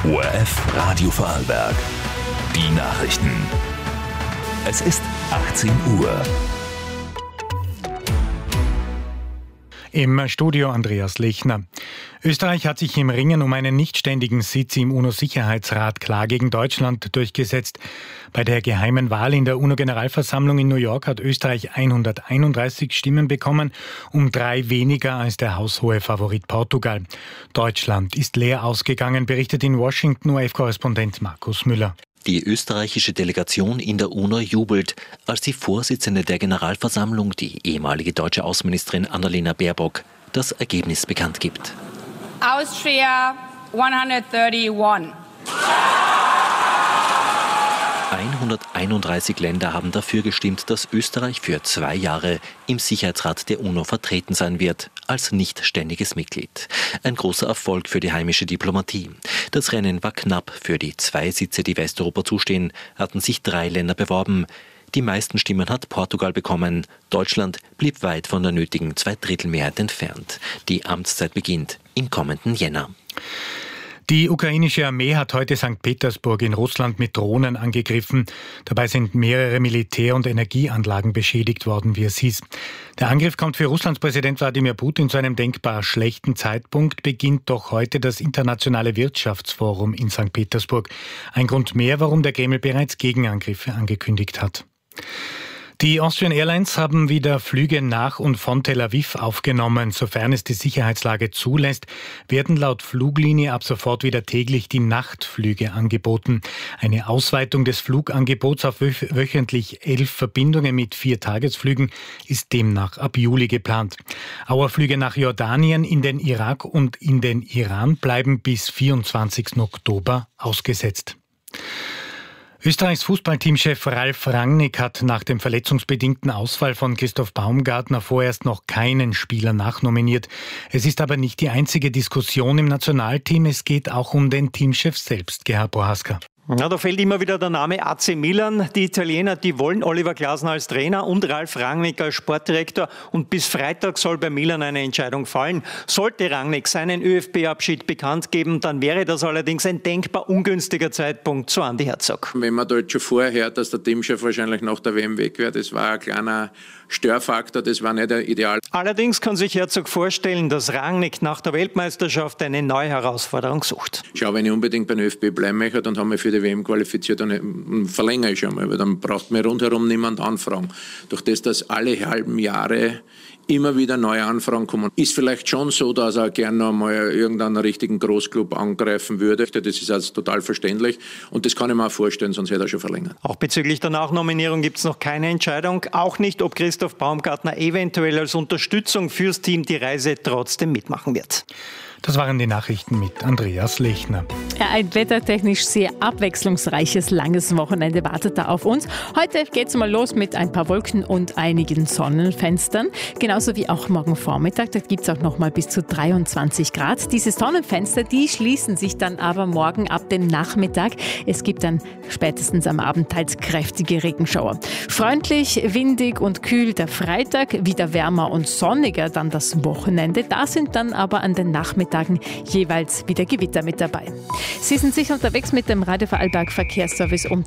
ORF Radio Vorarlberg. Die Nachrichten. Es ist 18 Uhr. Im Studio Andreas Lechner. Österreich hat sich im Ringen um einen nichtständigen Sitz im UNO-Sicherheitsrat klar gegen Deutschland durchgesetzt. Bei der geheimen Wahl in der UNO-Generalversammlung in New York hat Österreich 131 Stimmen bekommen, um 3 weniger als der haushohe Favorit Portugal. Deutschland ist leer ausgegangen, berichtet in Washington ORF-Korrespondent Markus Müller. Die österreichische Delegation in der UNO jubelt, als die Vorsitzende der Generalversammlung, die ehemalige deutsche Außenministerin Annalena Baerbock, das Ergebnis bekannt gibt. Austria 131. 131 Länder haben dafür gestimmt, dass Österreich für 2 Jahre im Sicherheitsrat der UNO vertreten sein wird, als nichtständiges Mitglied. Ein großer Erfolg für die heimische Diplomatie. Das Rennen war knapp. Für die 2 Sitze, die Westeuropa zustehen, hatten sich 3 Länder beworben. Die meisten Stimmen hat Portugal bekommen. Deutschland blieb weit von der nötigen 2/3-Mehrheit entfernt. Die Amtszeit beginnt im kommenden Jänner. Die ukrainische Armee hat heute St. Petersburg in Russland mit Drohnen angegriffen. Dabei sind mehrere Militär- und Energieanlagen beschädigt worden, wie es hieß. Der Angriff kommt für Russlands Präsident Wladimir Putin zu einem denkbar schlechten Zeitpunkt, beginnt doch heute das Internationale Wirtschaftsforum in St. Petersburg. Ein Grund mehr, warum der Kreml bereits Gegenangriffe angekündigt hat. Die Austrian Airlines haben wieder Flüge nach und von Tel Aviv aufgenommen. Sofern es die Sicherheitslage zulässt, werden laut Fluglinie ab sofort wieder täglich die Nachtflüge angeboten. Eine Ausweitung des Flugangebots auf wöchentlich 11 Verbindungen mit 4 Tagesflügen ist demnach ab Juli geplant. Auerflüge nach Jordanien, in den Irak und in den Iran bleiben bis 24. Oktober ausgesetzt. Österreichs Fußballteamchef Ralf Rangnick hat nach dem verletzungsbedingten Ausfall von Christoph Baumgartner vorerst noch keinen Spieler nachnominiert. Es ist aber nicht die einzige Diskussion im Nationalteam. Es geht auch um den Teamchef selbst, Gerhard Prohaska. Ja, da fällt immer wieder der Name AC Milan. Die Italiener, die wollen Oliver Glasner als Trainer und Ralf Rangnick als Sportdirektor. Und bis Freitag soll bei Milan eine Entscheidung fallen. Sollte Rangnick seinen ÖFB-Abschied bekannt geben, dann wäre das allerdings ein denkbar ungünstiger Zeitpunkt, so Andi Herzog. Wenn man da jetzt schon vorher hört, dass der Teamchef wahrscheinlich nach der WM weg wäre, das war ein kleiner Störfaktor, das war nicht ideal. Allerdings kann sich Herzog vorstellen, dass Rangnick nach der Weltmeisterschaft eine neue Herausforderung sucht. Schau, wenn ich unbedingt beim ÖFB bleiben möchte, dann haben wir für die WM qualifiziert und verlängere ich schon mal, weil dann braucht mir rundherum niemand anfragen. Durch das, dass alle halben Jahre immer wieder neue Anfragen kommen, ist vielleicht schon so, dass er gerne noch mal irgendeinen richtigen Großclub angreifen würde. Das ist also total verständlich und das kann ich mir auch vorstellen, sonst hätte er schon verlängert. Auch bezüglich der Nachnominierung gibt es noch keine Entscheidung. Auch nicht, ob Christoph Baumgartner eventuell als Unterstützung fürs Team die Reise trotzdem mitmachen wird. Das waren die Nachrichten mit Andreas Lechner. Ja, ein wettertechnisch sehr abwechslungsreiches, langes Wochenende wartet da auf uns. Heute geht's mal los mit ein paar Wolken und einigen Sonnenfenstern. Genauso wie auch morgen Vormittag. Da gibt's auch noch mal bis zu 23 Grad. Diese Sonnenfenster, die schließen sich dann aber morgen ab dem Nachmittag. Es gibt dann spätestens am Abend teils kräftige Regenschauer. Freundlich, windig und kühl der Freitag. Wieder wärmer und sonniger dann das Wochenende. Da sind dann aber an den Nachmittagen jeweils wieder Gewitter mit dabei. Sie sind sicher unterwegs mit dem Radio Vorarlberg Verkehrsservice um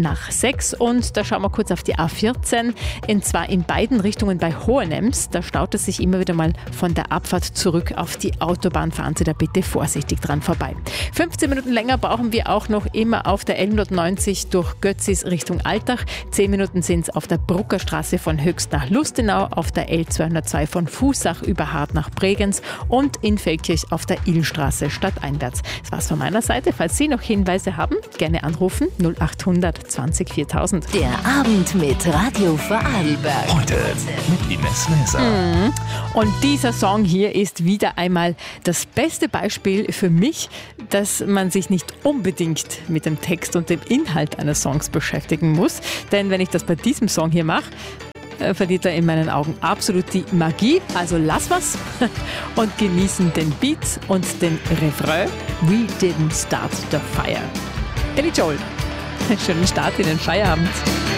5:03 und da schauen wir kurz auf die A14, und zwar in beiden Richtungen bei Hohenems. Da staut es sich immer wieder mal von der Abfahrt zurück auf die Autobahn. Fahren Sie da bitte vorsichtig dran vorbei. 15 Minuten länger brauchen wir auch noch immer auf der L190 durch Götzis Richtung Altach. 10 Minuten sind es auf der Bruckerstraße von Höchst nach Lustenau, auf der L202 von Fußach über Hart nach Bregenz und in Feldkirch auf der Illstraße stadteinwärts. Das war's von meiner Seite. Falls Sie noch Hinweise haben, gerne anrufen 0800 20 4000. Der Abend mit Radio Vorarlberg. Heute mit Ines Leser. Und dieser Song hier ist wieder einmal das beste Beispiel für mich, dass man sich nicht unbedingt mit dem Text und dem Inhalt eines Songs beschäftigen muss. Denn wenn ich das bei diesem Song hier mache, verliert er in meinen Augen absolut die Magie. Also lass was und genießen den Beat und den Refrain. We didn't start the fire. Billy Joel. Schönen Start in den Feierabend.